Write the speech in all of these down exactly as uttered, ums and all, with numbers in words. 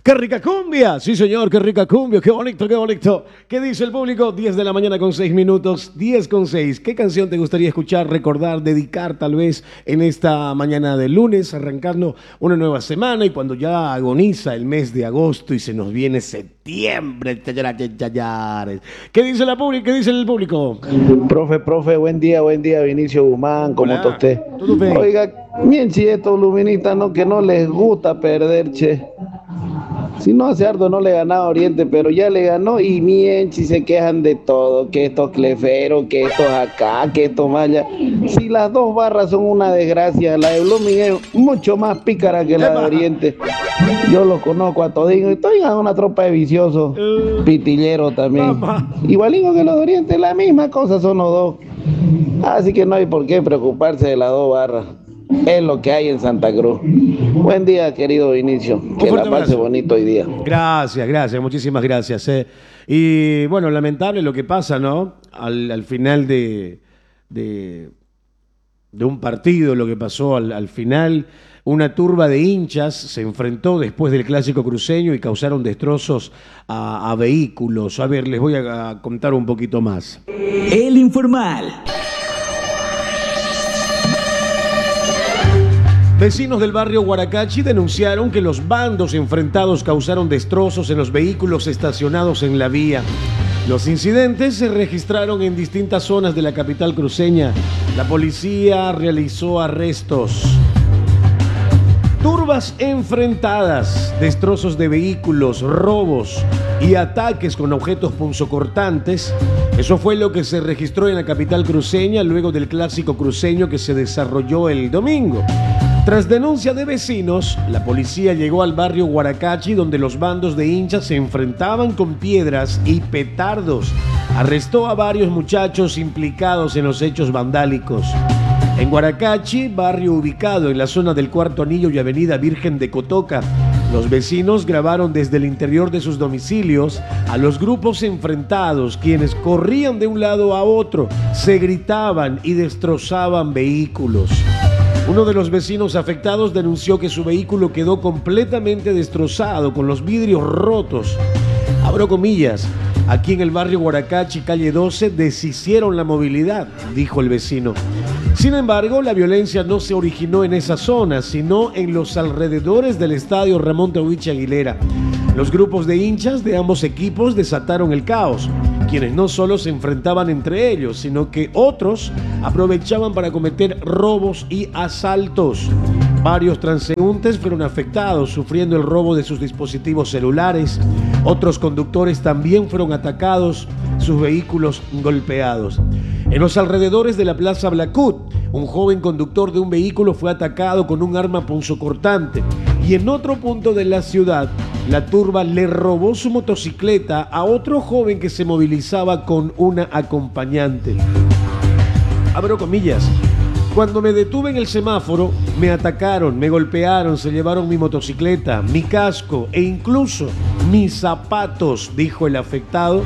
¡Qué rica cumbia! Sí, señor, qué rica cumbia. ¡Qué bonito, qué bonito! ¿Qué dice el público? diez de la mañana con seis minutos. diez con seis. ¿Qué canción te gustaría escuchar, recordar, dedicar tal vez en esta mañana de lunes, arrancando una nueva semana y cuando ya agoniza el mes de agosto y se nos viene septiembre? ¿Qué dice la pública? ¿Qué dice el público? Profe, profe, buen día, buen día, Vinicio Guzmán, ¿cómo Hola, está usted? ¿todo bien? Oiga, bien si estos luministas no, que no les gusta perder, che. Si no hace harto no le ganaba a Oriente, pero ya le ganó y bien si se quejan de todo, que estos cleferos, que estos acá, que estos maya. Si las dos barras son una desgracia, la de Blooming es mucho más pícara que la de Oriente. Yo los conozco a todingo y estoy en una tropa de viciosos, pitilleros también. Igualito que los de Oriente, la misma cosa son los dos. Así que no hay por qué preocuparse de las dos barras. Es lo que hay en Santa Cruz. Buen día, querido Vinicio. Que la pase bonito hoy día. Gracias, gracias, muchísimas gracias. Eh. Y bueno, lamentable lo que pasa, ¿no? Al, al final de, de, de un partido, lo que pasó al, al final, una turba de hinchas se enfrentó después del clásico cruceño y causaron destrozos a, a vehículos. A ver, les voy a, a contar un poquito más. El Informal. Vecinos del barrio Guaracachi denunciaron que los bandos enfrentados causaron destrozos en los vehículos estacionados en la vía. Los incidentes se registraron en distintas zonas de la capital cruceña. La policía realizó arrestos. Turbas enfrentadas, destrozos de vehículos, robos y ataques con objetos punzocortantes. Eso fue lo que se registró en la capital cruceña luego del clásico cruceño que se desarrolló el domingo. Tras denuncia de vecinos, la policía llegó al barrio Guaracachi, donde los bandos de hinchas se enfrentaban con piedras y petardos. Arrestó a varios muchachos implicados en los hechos vandálicos. En Guaracachi, barrio ubicado en la zona del Cuarto Anillo y Avenida Virgen de Cotoca, los vecinos grabaron desde el interior de sus domicilios a los grupos enfrentados, quienes corrían de un lado a otro, se gritaban y destrozaban vehículos. Uno de los vecinos afectados denunció que su vehículo quedó completamente destrozado, con los vidrios rotos. Abro comillas, aquí en el barrio Guaracachi, calle doce, deshicieron la movilidad, dijo el vecino. Sin embargo, la violencia no se originó en esa zona, sino en los alrededores del estadio Ramón Tawich Aguilera. Los grupos de hinchas de ambos equipos desataron el caos, quienes no solo se enfrentaban entre ellos, sino que otros aprovechaban para cometer robos y asaltos. Varios transeúntes fueron afectados, sufriendo el robo de sus dispositivos celulares. Otros conductores también fueron atacados, sus vehículos golpeados. En los alrededores de la Plaza Blacut, un joven conductor de un vehículo fue atacado con un arma punzocortante. Y en otro punto de la ciudad, la turba le robó su motocicleta a otro joven que se movilizaba con una acompañante. Abro comillas. Cuando me detuve en el semáforo, me atacaron, me golpearon, se llevaron mi motocicleta, mi casco e incluso mis zapatos, dijo el afectado.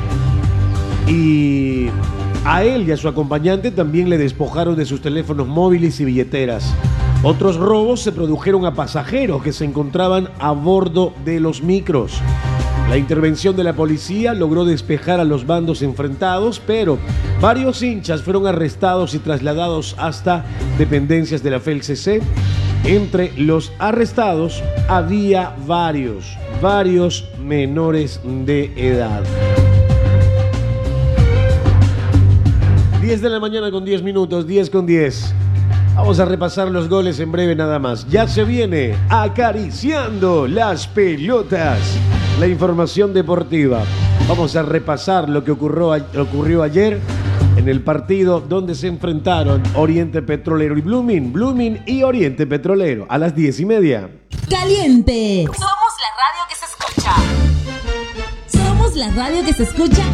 Y a él y a su acompañante también le despojaron de sus teléfonos móviles y billeteras. Otros robos se produjeron a pasajeros que se encontraban a bordo de los micros. La intervención de la policía logró despejar a los bandos enfrentados, pero varios hinchas fueron arrestados y trasladados hasta dependencias de la F E L C C. Entre los arrestados había varios, varios menores de edad. diez de la mañana con diez minutos, diez con diez. Vamos a repasar los goles en breve nada más. Ya se viene acariciando las pelotas, la información deportiva. Vamos a repasar lo que ocurrió, ocurrió ayer en el partido donde se enfrentaron Oriente Petrolero y Blooming. Blooming y Oriente Petrolero a las diez y media. Caliente. Somos la radio que se escucha. Somos la radio que se escucha